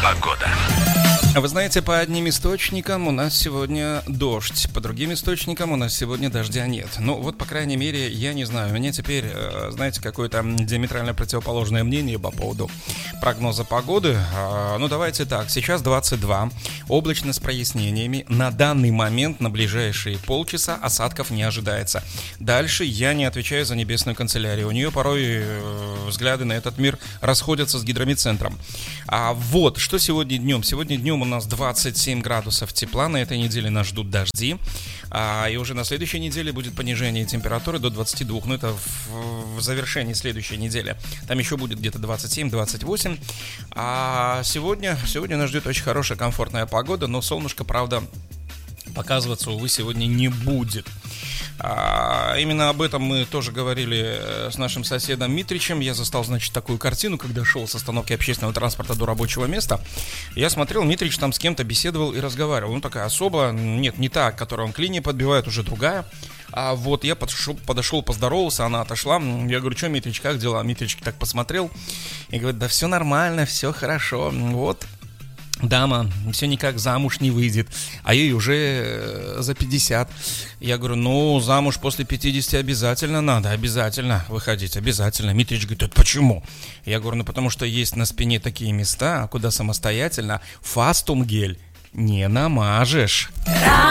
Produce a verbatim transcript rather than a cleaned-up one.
Погода. Вы знаете, по одним источникам у нас сегодня дождь, по другим источникам у нас сегодня дождя нет. Ну вот, по крайней мере, я не знаю, у меня теперь, знаете, какое-то диаметрально противоположное мнение по поводу прогноза погоды. Ну давайте так, сейчас двадцать два, облачно с прояснениями. На данный момент, на ближайшие полчаса осадков не ожидается. Дальше я не отвечаю за небесную канцелярию. У нее порой взгляды на этот мир расходятся с гидрометцентром. А вот, что сегодня днем? Сегодня днем у нас двадцать семь градусов тепла, на этой неделе нас ждут дожди, а, и уже на следующей неделе будет понижение температуры до двадцати двух, ну это в, в завершении следующей недели, там еще будет где-то двадцать семь двадцать восемь, а сегодня, сегодня нас ждет очень хорошая, комфортная погода, но солнышко, правда, показываться, увы, сегодня не будет. А, именно об этом мы тоже говорили с нашим соседом Митричем. Я застал, значит, такую картину, когда шел с остановки общественного транспорта до рабочего места. Я смотрел, Митрич там с кем-то беседовал и разговаривал. Ну, такая особа, нет, не та, которую он к линии подбивает, уже другая. А вот я подошел, подошел, поздоровался, она отошла. Я говорю, что, Митрич, как дела? Митрич так посмотрел и говорит, да все нормально, все хорошо. Вот. Дама все никак замуж не выйдет, а ей уже за пятьдесят. Я говорю, ну, замуж после пятидесяти обязательно надо, обязательно выходить, обязательно. Митрич говорит, это почему? Я говорю, ну, потому что есть на спине такие места, куда самостоятельно фастум гель не намажешь.